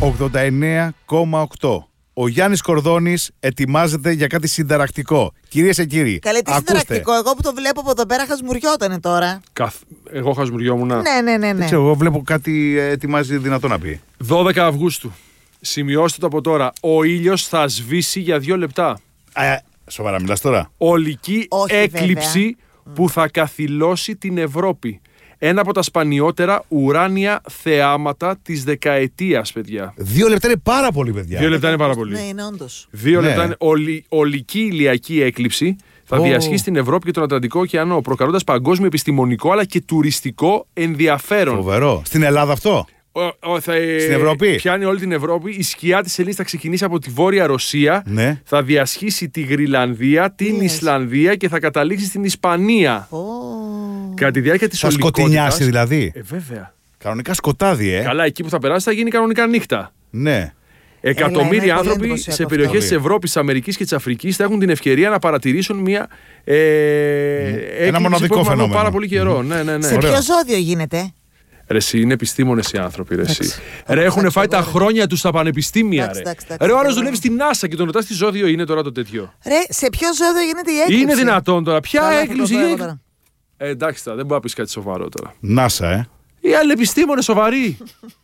89,8. Ο Γιάννης Κορδόνης ετοιμάζεται για κάτι συνταρακτικό. Κυρίες και κύριοι, καλέ, τι συνταρακτικό. Εγώ που το βλέπω από εδώ πέρα χασμουριότανε τώρα. Εγώ χασμουριόμουν. Ναι. Εγώ βλέπω κάτι ετοιμάζει δυνατό να πει. 12 Αυγούστου. Σημειώστε το από τώρα. Ο ήλιος θα σβήσει για 2 λεπτά. Σοβαρά μιλάς τώρα? Ολική έκλειψη που θα καθυλώσει την Ευρώπη. Ένα από τα σπανιότερα ουράνια θεάματα της δεκαετίας, παιδιά. 2 λεπτά είναι πάρα πολύ, παιδιά. 2 λεπτά είναι πάρα πολύ. Ναι, είναι όντως. 2 λεπτά είναι ολική ηλιακή έκλειψη. Θα διασχίσει στην Ευρώπη και τον Ατλαντικό ωκεανό, προκαλώντας παγκόσμιο επιστημονικό αλλά και τουριστικό ενδιαφέρον. Φοβερό. Στην Ελλάδα αυτό? Στην Ευρώπη. Πιάνει όλη την Ευρώπη. Η σκιά της σελήνης θα ξεκινήσει από τη Βόρεια Ρωσία. Ναι. Θα διασχίσει τη Γρυλανδία, την Ισλανδία και θα καταλήξει στην Ισπανία. Κατά τη διάρκεια της ολικότητας. Θα σκοτεινιάσει δηλαδή. Βέβαια. Κανονικά σκοτάδι, Καλά, εκεί που θα περάσει θα γίνει κανονικά νύχτα. Ναι. Εκατομμύρια άνθρωποι σε περιοχές της Ευρώπης, της Αμερικής και της Αφρικής θα έχουν την ευκαιρία να παρατηρήσουν μια ένα μοναδικό φαινόμενο. Πάρα πολύ καιρό. Ναι. Σε ποιο ζώδιο γίνεται? Ρε εσύ, είναι επιστήμονες οι άνθρωποι. Ρε έχουν φάει τα χρόνια τους στα πανεπιστήμια. Ρε ο άλλος δουλεύει στην NASA και τον ρωτάς τι ζώδιο είναι τώρα το τέτοιο. Ρε, σε ποιο ζώδιο γίνεται η έκλειψη? Είναι δυνατόν τώρα? Ποια έκλειψη? Εντάξει, δεν μπορεί να πεις κάτι σοβαρό τώρα. NASA, Οι άλλοι επιστήμονες σοβαροί.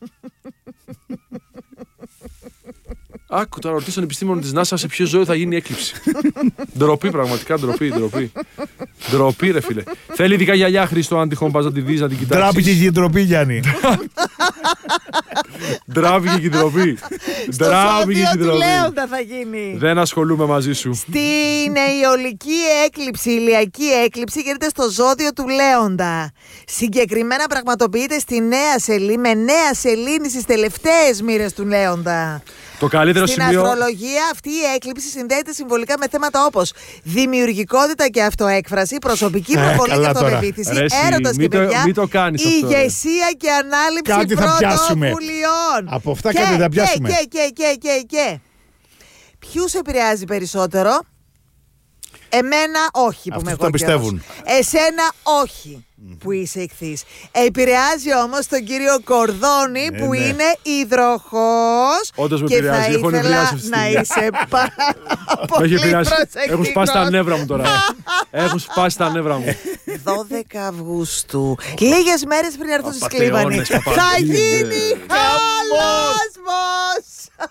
Άκου τώρα, ρωτήσω τον επιστήμονα της NASA σε ποιο ζώδιο θα γίνει η έκλειψη. Ντροπή, πραγματικά ντροπή. Ντροπή, ρε φίλε. Θέλει ειδικά γυαλιά, Χρήστο, αν τυχόν πας να τη δεις, να την κοιτάξεις. Ντράπηκε και η ντροπή, Γιάννη. Ντράπηκε και η ντροπή. Στο ζώδιο του Λέοντα θα γίνει. Δεν ασχολούμαι μαζί σου. Στην αιωλική έκλειψη, ηλιακή έκλειψη γίνεται στο ζώδιο του Λέοντα. Συγκεκριμένα πραγματοποιείται στη Νέα Σελήνη, με Νέα Σελήνη στις τελευταίες μοίρες του Λέοντα. Το καλύτερο Στην σημείο. αστρολογία αυτή η έκλειψη συνδέεται συμβολικά με θέματα όπως δημιουργικότητα και αυτοέκφραση, προσωπική προβολή και αυτοπεποίθηση, έρωτας και παιδιά, ηγεσία και ανάληψη πρωτοβουλειών. Από αυτά κάτι θα πιάσουμε. Και. Ποιους επηρεάζει περισσότερο? Εμένα όχι που με το πιστεύουν. Εσένα όχι που είσαι ηχθής. Επηρεάζει όμως τον κύριο Κορδόνη που είναι υδροχός. Όντως με και επηρεάζει. θα Έχω ήθελα να είσαι πάρα πολύ προσεκτικός. Έχουν σπάσει τα νεύρα μου τώρα. Έχουν σπάσει τα νεύρα μου. 12 Αυγούστου. Λίγες μέρες πριν έρθω στη Σκλήβανη. Θα γίνει χαλασμός.